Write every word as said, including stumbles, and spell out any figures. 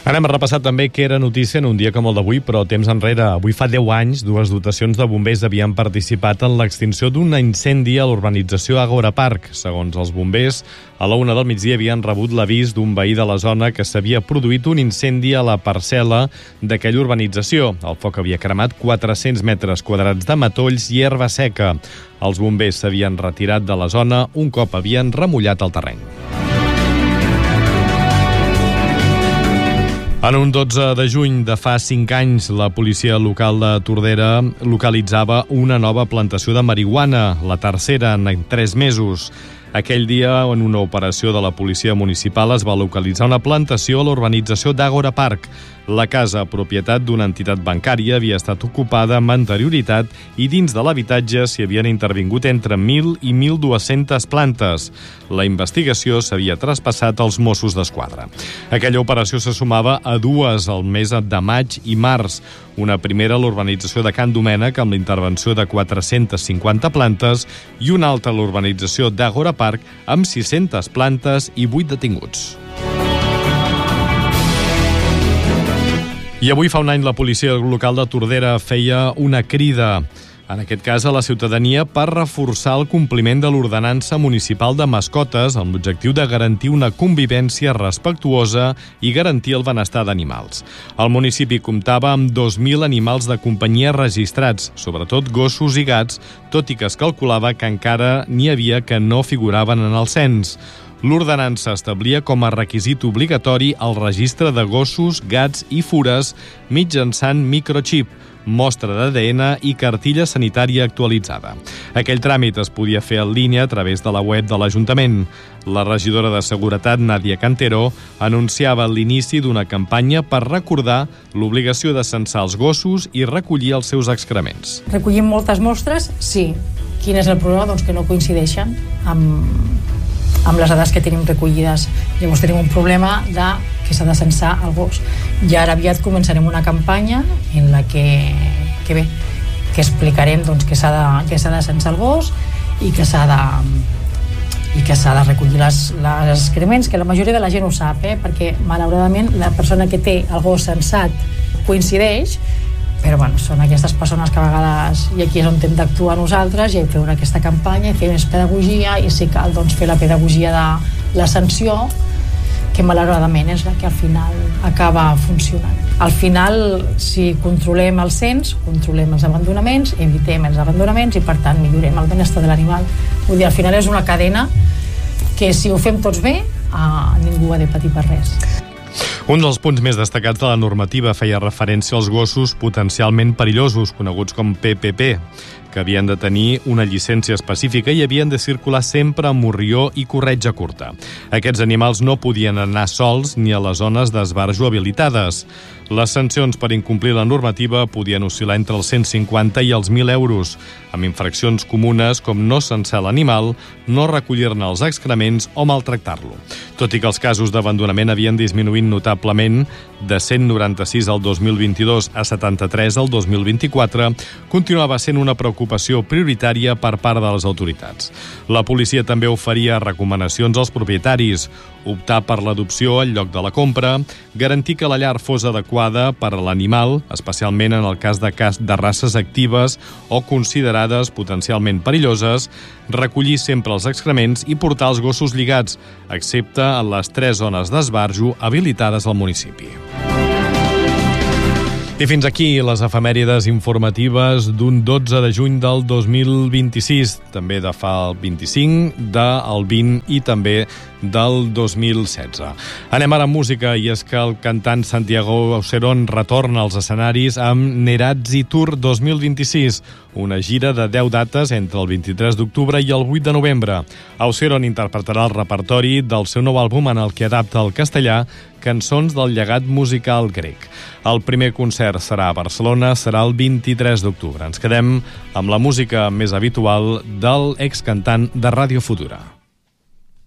Anem a repassar també què era notícia en un dia com el d'avui, però temps enrere. Avui fa deu anys, dues dotacions de bombers havien participat en l'extinció d'un incendi a l'urbanització Ágora Park. Segons els bombers, a la una del migdia havien rebut l'avís d'un veí de la zona que s'havia produït un incendi a la parcel·la d'aquella urbanització. El foc havia cremat quatre-cents metres quadrats de matolls i herba seca. Els bombers s'havien retirat de la zona un cop havien remullat el terreny. En un dotze de juny de fa cinc anys, la policia local de Tordera localitzava una nova plantació de marihuana, la tercera en tres mesos. Aquell dia, en una operació de la policia municipal, es va localitzar una plantació a l'urbanització d'Ágora Park. La casa, propietat d'una entitat bancària, havia estat ocupada amb anterioritat i dins de l'habitatge s'hi havien intervingut entre mil i mil dues-centes plantes. La investigació s'havia traspassat als Mossos d'Esquadra. Aquella operació se sumava a dues al mes de maig i març. Una primera a l'urbanització de Can Domènec amb la intervenció de quatre-centes cinquanta plantes i una altra a l'urbanització d'Ágora Park amb sis-centes plantes i vuit detinguts. I avui fa un any la policia local de Tordera feia una crida, en aquest cas a la ciutadania, per reforçar el compliment de l'ordenança municipal de mascotes amb l'objectiu de garantir una convivència respectuosa i garantir el benestar d'animals. El municipi comptava amb dos mil animals de companyia registrats, sobretot gossos i gats, tot i que es calculava que encara n'hi havia que no figuraven en el cens. L'ordenança establia com a requisit obligatori el registre de gossos, gats i fures mitjançant microxip, mostra d'A D N i cartilla sanitària actualitzada. Aquell tràmit es podia fer en línia a través de la web de l'Ajuntament. La regidora de Seguretat, Nàdia Cantero, anunciava l'inici d'una campanya per recordar l'obligació de censar els gossos i recollir els seus excrements. Recollim moltes mostres, sí. Quin és el problema? Doncs que no coincideixen amb... amb les dades que tenim recollides. Llavors tenim un problema de que s'ha de censar el gos. I ara aviat començarem una campanya en la que, que bé, que explicarem doncs, que s'ha de, que s'ha de censar el gos i que s'ha de i que s'ha de recollir les, les excrements, que la majoria de la gent ho sap, eh? Perquè malauradament la persona que té el gos censat coincideix, però bueno, són aquestes persones que a vegades, i aquí és on hem d'actuar nosaltres, i fer aquesta campanya i fer més pedagogia, i si cal doncs, fer la pedagogia de la sanció, que malauradament és la que al final acaba funcionant. Al final, si controlem el cens, controlem els abandonaments, evitem els abandonaments i per tant millorem el benestar de l'animal. Vull dir, al final és una cadena que si ho fem tots bé, eh, ningú ha de patir per res. Un dels punts més destacats de la normativa feia referència als gossos potencialment perillosos, coneguts com P P P, que havien de tenir una llicència específica i havien de circular sempre amb morrió i corretja curta. Aquests animals no podien anar sols ni a les zones d'esbarjo habilitades. Les sancions per incomplir la normativa podien oscil·lar entre els cent cinquanta i els mil euros, amb infraccions comunes com no censar l'animal, no recollir-ne els excrements o maltractar-lo. Tot i que els casos d'abandonament havien disminuït notablement de cent noranta-sis al dos mil vint-i-dos a setanta-tres al dos mil vint-i-quatre, continuava sent una preocupació prioritària per part de les autoritats. La policia també oferia recomanacions als propietaris, optar per l'adopció al lloc de la compra, garantir que la llar fos adequada per a l'animal, especialment en el cas de, cas de races actives o considerades potencialment perilloses, recollir sempre els excrements i portar els gossos lligats, excepte en les tres zones d'esbarjo habilitades al municipi. I fins aquí les efemèrides informatives d'un dotze de juny del dos mil vint-i-sis, també de fa el vint-i-cinc, del vint i també del dos mil setze. Anem ara amb música, i és que el cantant Santiago Auserón retorna als escenaris amb Nerazzi Tour dos mil vint-i-sis, una gira de deu dates entre el vint-i-tres d'octubre i el vuit de novembre. Auserón interpretarà el repertori del seu nou àlbum en el que adapta al castellà cançons del llegat musical grec. El primer concert serà a Barcelona, serà el vint-i-tres d'octubre. Ens quedem amb la música més habitual del excantant de Ràdio Futura.